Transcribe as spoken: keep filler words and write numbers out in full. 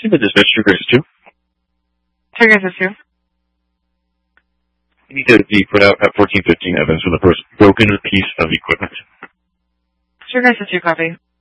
You've been dispatched to Grace two. Two Grace two. You need to be put out at fourteen fifteen Evans with a broken piece of equipment. Two Grace two, copy.